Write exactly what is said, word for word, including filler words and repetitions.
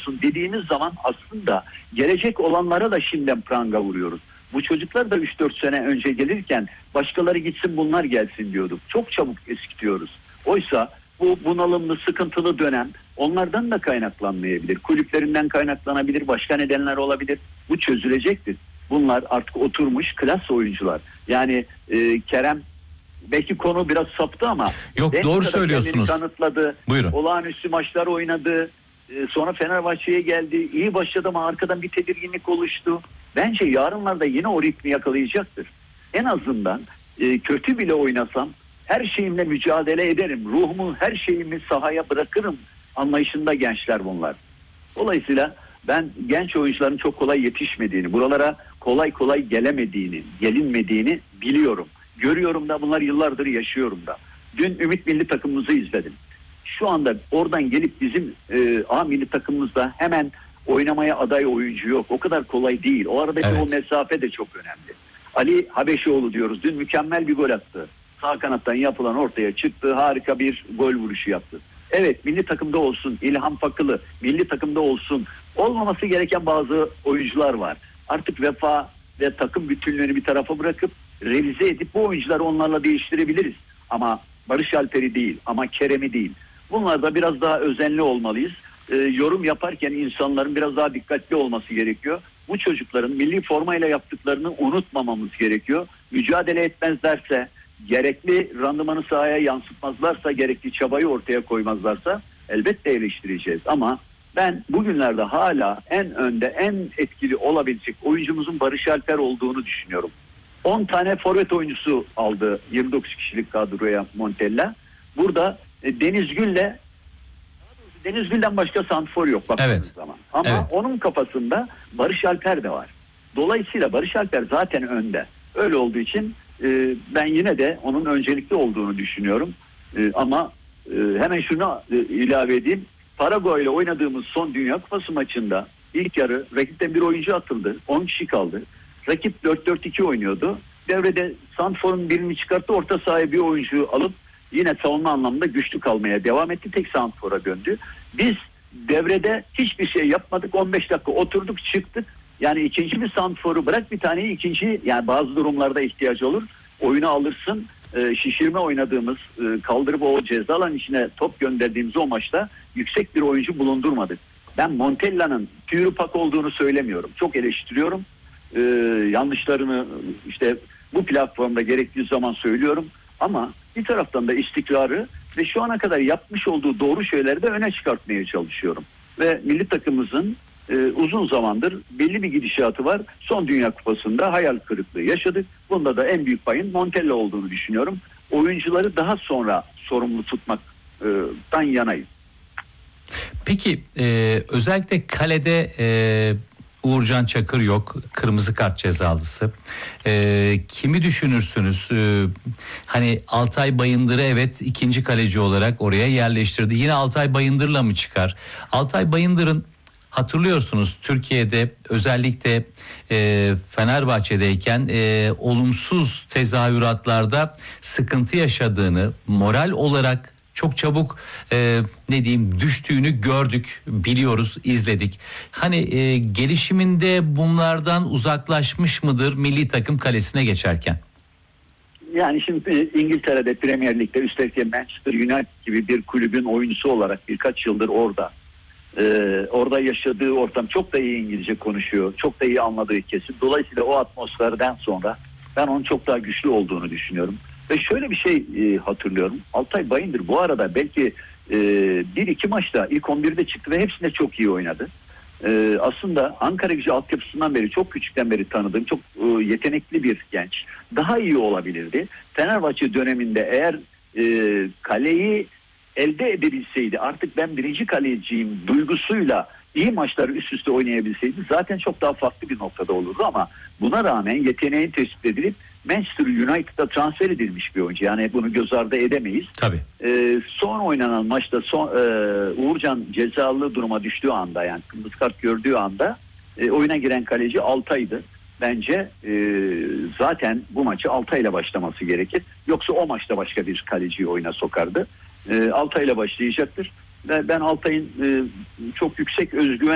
olsun dediğimiz zaman aslında gelecek olanlara da şimdiden pranga vuruyoruz. Bu çocuklar da üç dört sene önce gelirken başkaları gitsin bunlar gelsin diyorduk. Çok çabuk eskitiyoruz. Oysa bu bunalımlı, sıkıntılı dönem onlardan da kaynaklanmayabilir. Kulüplerinden kaynaklanabilir, başka nedenler olabilir. Bu çözülecektir. Bunlar artık oturmuş klas oyuncular. Yani e, Kerem belki konu biraz saptı ama yok, doğru söylüyorsunuz. Kanıtladı. Buyurun. Olağanüstü maçlar oynadı. E, sonra Fenerbahçe'ye geldi. İyi başladı ama arkadan bir tedirginlik oluştu. Bence yarınlarda yine o ritmi yakalayacaktır. En azından e, kötü bile oynasam her şeyimle mücadele ederim. Ruhumu, her şeyimi sahaya bırakırım anlayışında gençler bunlar. Dolayısıyla ben genç oyuncuların çok kolay yetişmediğini, buralara kolay kolay gelemediğini, gelinmediğini biliyorum. Görüyorum da bunlar yıllardır yaşıyorum da. Dün Ümit milli takımımızı izledim. Şu anda oradan gelip bizim e, A milli takımımızda hemen oynamaya aday oyuncu yok. O kadar kolay değil. O aradaki evet. o mesafe de çok önemli. Ali Habeşioğlu diyoruz. Dün mükemmel bir gol attı. Sağ kanattan yapılan ortaya çıktı. Harika bir gol vuruşu yaptı. Evet, milli takımda olsun. İlham Fakılı milli takımda olsun. Olmaması gereken bazı oyuncular var. Artık vefa ve takım bütünlüğünü bir tarafa bırakıp revize edip bu oyuncuları onlarla değiştirebiliriz. Ama Barış Alper'i değil, ama Kerem'i değil. Bunlarda biraz daha özenli olmalıyız. E, yorum yaparken insanların biraz daha dikkatli olması gerekiyor. Bu çocukların milli formayla yaptıklarını unutmamamız gerekiyor. Mücadele etmezlerse, gerekli randımanı sahaya yansıtmazlarsa, gerekli çabayı ortaya koymazlarsa elbette eleştireceğiz. Ama ben bugünlerde hala en önde, en etkili olabilecek oyuncumuzun Barış Alper olduğunu düşünüyorum. on tane forvet oyuncusu aldı yirmi dokuz kişilik kadroya Montella. Burada e, Deniz Gül'le Deniz Gül'den başka santrfor yok baktığınız evet. zaman. Ama evet. onun kafasında Barış Alper de var. Dolayısıyla Barış Alper zaten önde. Öyle olduğu için e, ben yine de onun öncelikli olduğunu düşünüyorum. E, ama e, hemen şunu e, ilave edeyim. Paraguay ile oynadığımız son Dünya Kupası maçında ilk yarı rakipten bir oyuncu atıldı. on kişi kaldı. Rakip dört dört iki oynuyordu. Devrede santrforun birini çıkarttı. Orta sahaya bir oyuncu alıp yine savunma anlamında güçlü kalmaya devam etti. Tek santrfora döndü. Biz devrede hiçbir şey yapmadık. on beş dakika oturduk çıktık. Yani ikinci bir santrforu bırak bir taneyi ikinci, yani bazı durumlarda ihtiyacı olur. Oyunu alırsın. E, şişirme oynadığımız, e, kaldırıp o ceza alan içine top gönderdiğimiz o maçta yüksek bir oyuncu bulundurmadık. Ben Montella'nın tüyürü pak olduğunu söylemiyorum. Çok eleştiriyorum. Ee, yanlışlarını işte bu platformda gerektiği zaman söylüyorum ama bir taraftan da istikrarı ve şu ana kadar yapmış olduğu doğru şeyleri de öne çıkartmaya çalışıyorum. Ve milli takımımızın e, uzun zamandır belli bir gidişatı var. Son Dünya Kupası'nda hayal kırıklığı yaşadık. Bunda da en büyük payın Montella olduğunu düşünüyorum. Oyuncuları daha sonra sorumlu tutmaktan yanayım. Peki e, özellikle kalede e, Uğurcan Çakır yok, kırmızı kart cezalısı. Ee, kimi düşünürsünüz? Ee, hani Altay Bayındır'ı evet ikinci kaleci olarak oraya yerleştirdi. Yine Altay Bayındır'la mı çıkar? Altay Bayındır'ın hatırlıyorsunuz Türkiye'de özellikle e, Fenerbahçe'deyken e, olumsuz tezahüratlarda sıkıntı yaşadığını, moral olarak çok çabuk e, ne diyeyim düştüğünü gördük, biliyoruz, izledik. Hani e, gelişiminde bunlardan uzaklaşmış mıdır milli takım kalesine geçerken? Yani şimdi İngiltere'de Premier Lig'de üstelik Manchester United gibi bir kulübün oyuncusu olarak birkaç yıldır orada. Ee, orada yaşadığı ortam, çok da iyi İngilizce konuşuyor. Çok da iyi anladığı kesin. Dolayısıyla o atmosferden sonra ben onun çok daha güçlü olduğunu düşünüyorum. Ve şöyle bir şey e, hatırlıyorum. Altay Bayındır bu arada belki e, bir iki maçta ilk on birde çıktı ve hepsinde çok iyi oynadı. E, aslında Ankaragücü altyapısından beri, çok küçükten beri tanıdığım çok e, yetenekli bir genç. Daha iyi olabilirdi. Fenerbahçe döneminde eğer e, kaleyi elde edebilseydi, artık ben birinci kaleciyim duygusuyla iyi maçları üst üste oynayabilseydi zaten çok daha farklı bir noktada olurdu. Ama buna rağmen yeteneği tespit edilip Manchester United'a transfer edilmiş bir oyuncu. Yani bunu göz ardı edemeyiz. Tabii. Ee, son oynanan maçta son, e, Uğurcan cezalı duruma düştüğü anda, yani kırmızı kart gördüğü anda e, oyuna giren kaleci Altay'dı. Bence e, zaten bu maçı Altay'la başlaması gerekir. Yoksa o maçta başka bir kaleciyi oyuna sokardı. E, Altay'la başlayacaktır. Ve ben Altay'ın e, çok yüksek özgüven